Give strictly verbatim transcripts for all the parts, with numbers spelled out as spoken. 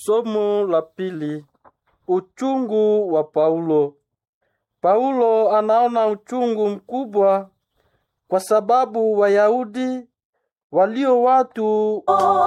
Somo la pili. Uchungu wa Paulo. Paulo anaona uchungu mkubwa kwa sababu Wayahudi walio watu.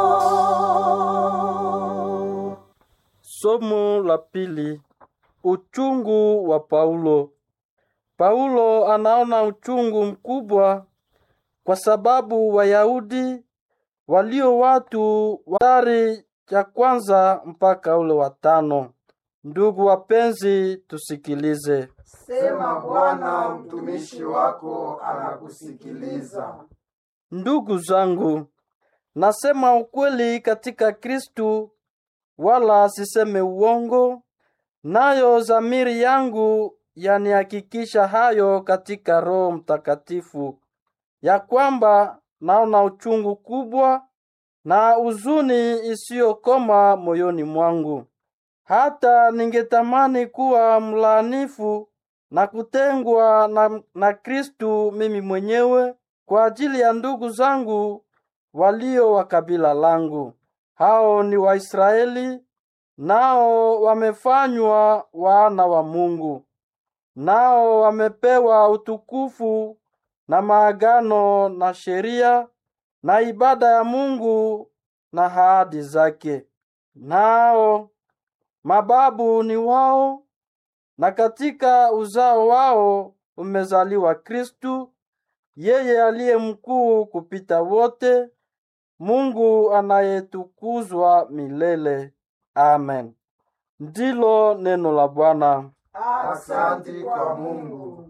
Somo la pili. Uchungu wa Paulo. Paulo anaona uchungu mkubwa kwa sababu Wayahudi walio watu wadari ya kwanza mpaka ule watano. Ndugu wapenzi, tusikilize. Sema Bwana, mtumishi wako anakusikiliza. Ndugu zangu, nasema ukweli katika Kristu, wala siseme uongo, nayo zamiri yangu yanihakikisha hayo katika Roho Mtakatifu, ya kwamba naona uchungu kubwa na huzuni isiyokoma moyoni mwangu. Hata ningetamani kuwa mlaanifu na kutengwa na, na Kristu mimi mwenyewe kwa ajili ya ndugu zangu walio wa kabila langu. Hao ni Waisraeli, nao wamefanywa wana wa Mungu. Nao wamepewa utukufu na maagano na sheria na ibada ya Mungu na ahadi zake. Nao mababu ni wao, na katika uzao wao umezaliwa Kristu, yeye aliye mkuu kupita wote, Mungu anayetukuzwa milele. Amen. Ndilo neno la Bwana. Asante kwa Mungu.